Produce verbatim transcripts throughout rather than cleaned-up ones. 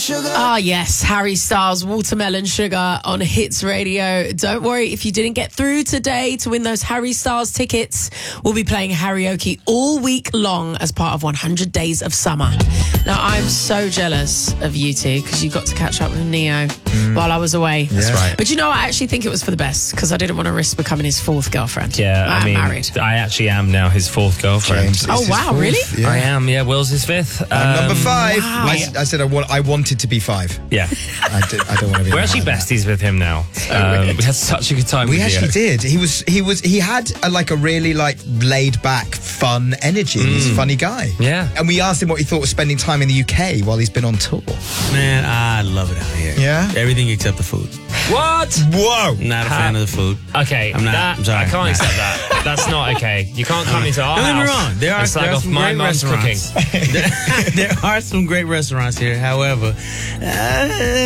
Ah, yes, Harry Styles, Watermelon Sugar on Hits Radio. Don't worry if you didn't get through today to win those Harry Styles tickets. We'll be playing karaoke all week long as part of one hundred Days of Summer. Now, I'm so jealous of you two because you got to catch up with Neo mm. while I was away. That's yeah. right. But you know, I actually think it was for the best because I didn't want to risk becoming his fourth girlfriend. Yeah, I'm I mean, married. I actually am now his fourth girlfriend. James oh, wow, fourth. really? Yeah. I am, yeah. Will's his fifth. I'm um, number five. Wow. I, I said I, want, I wanted to be five. Yeah. I, do, I don't want to be. We're actually besties with him now. Um, we had such a good time We with actually Neo. did. He was, he was, he had a, like a really like laid back, fun energy. Mm. He's a funny guy. Yeah. And we asked him what he thought of spending time in the U K while he's been on tour. Man, I love it out here. Yeah? Everything except the food. What? Whoa. Not a Ha- fan of the food. Okay, I'm not. that, I'm sorry. I can't Nah. accept that. That's not okay. You can't come into our Don't get me house wrong. There are, and slag there are off some my great mum's cooking. restaurants. there, there are some great restaurants here. However, uh,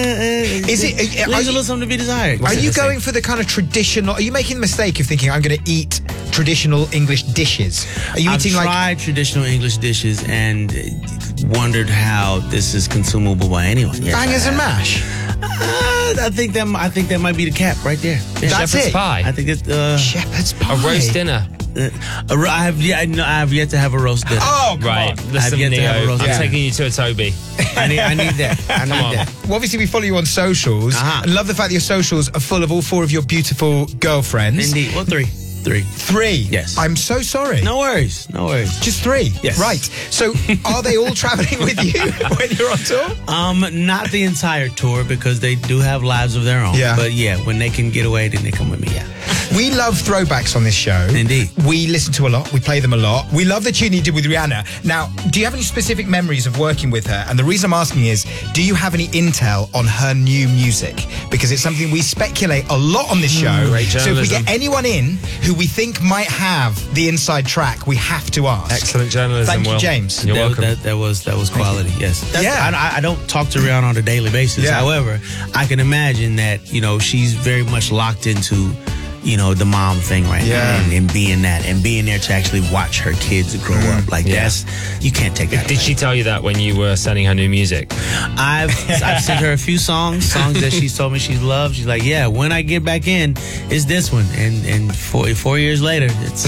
Is it? Are leaves a you, little something to be desired. are you going for the kind of traditional? Are you making the mistake of thinking I'm going to eat traditional English dishes? Are you I've eating like? tried traditional English dishes and wondered how this is consumable by anyone. Yes, Bangers I and have. mash. Uh, I think that I think that might be the cap right there. Yeah. That's Shepherd's it. pie. I think it's uh, Shepherd's pie. A roast dinner. uh, a ro- I have yeah, no, I have yet to have a roast dinner. Oh, come Right. on. Listen, I've yet to have a Neo, roast I'm dinner. taking you to a Toby. I need I need that. I need Come on. that. Well, obviously, we follow you on socials. Uh-huh. And love the fact that your socials are full of all four of your beautiful girlfriends. Indeed. Well, three, three. Three. Yes. I'm so sorry. No worries. No worries. Just three. Yes. Right. So, are they all traveling with you when you're on tour? Um, not the entire tour because they do have lives of their own. Yeah. But yeah, when they can get away, then they come with me. Yeah. We love throwbacks on this show. Indeed. We listen to a lot. We play them a lot. We love the tune you did with Rihanna. Now, do you have any specific memories of working with her? And the reason I'm asking is, do you have any intel on her new music? Because it's something we speculate a lot on this show. Great so if we journalism. get anyone in who we think might have the inside track, we have to ask. Excellent journalism, Thank you, Will. James. You're that, welcome. That, that was that was quality. Yes. That's, Yeah. I, I don't talk to Rihanna on a daily basis. Yeah. However, I can imagine that you know she's very much locked into you know the mom thing right Yeah. now and, and being that and being there to actually watch her kids grow up. Like Yeah. that's you can't take that. Did away. she tell you that when you were sending her new music? I've I've sent her a few songs, songs that she's told me she's loved. She's like, yeah, when I get back in, it's this one. And and four four years later, it's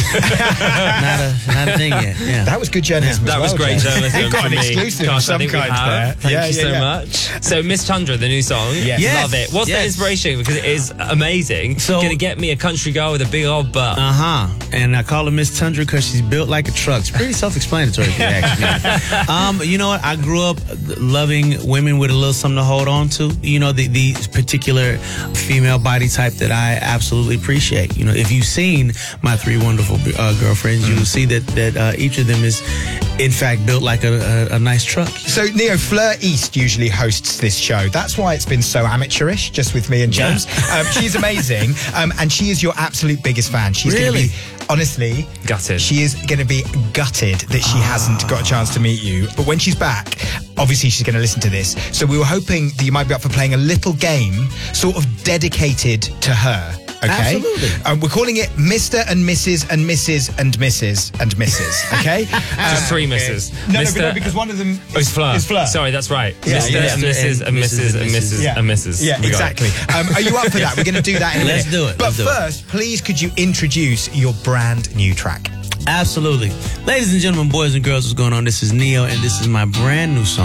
not a not a thing yet. Yeah. That was good journalism. That as was well, great James. journalism. You've got for an me. exclusive Gosh, of I some think we kind have. there. Thank Yeah, you yeah, so yeah. much. So, Miss Tundra, the new song. Yes. Yes. Love it. What's the Yes. inspiration? Because it is amazing. So- Gonna get me a country girl with a big old butt. Uh huh. And I call her Miss Tundra because she's built like a truck. It's pretty self-explanatory, if you ask me. Um, you know what? I grew up loving women with a little something to hold on to. You know, the, the particular female body type that I absolutely appreciate. You know, if you've seen my three wonderful uh, girlfriends, you will see that that uh, each of them is, in fact, built like a, a, a nice truck. So, Neo, Fleur East usually hosts this show. That's why it's been so amateurish, just with me and James. Um, she's amazing, um, and she is your absolute biggest fan. She's Really? going to be, honestly, Gutted. She is going to be gutted that she hasn't got a chance to meet you. But when she's back, obviously she's going to listen to this. So we were hoping that you might be up for playing a little game sort of dedicated to her. Okay? Absolutely. Um, we're calling it Mister and Missus and Missus and Missus and Missus Okay? Just Um, three misses. No, no, Mister but no, because one of them Oh, it's Fleur. is Fleur. Sorry, that's right. Yeah, Mister yeah. and Missus and Missus and Missus Yeah. and Missus Yeah, We got it. exactly. Um, are you up for that? We're going to do that in a Let's minute. do it. But Let's do it. first, please, could you introduce your brand new track? Absolutely. Ladies and gentlemen, boys and girls, what's going on? This is Neo, and this is my brand new song.